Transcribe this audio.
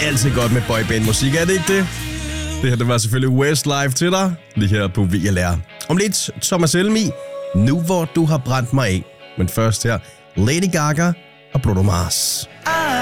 altid godt med boyband-musik, er det ikke det? Det her, det var selvfølgelig Westlife til dig, lige her på VLR. Om lidt, Thomas Helmig, Nu hvor du har brændt mig af. Men først her, Lady Gaga og Bruno Mars.